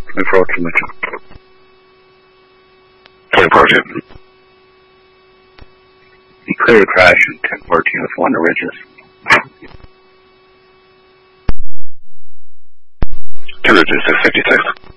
24 Mitchell. 24-2. He cleared a crash in 1014 with one of the ridges. 2 ridges, 656.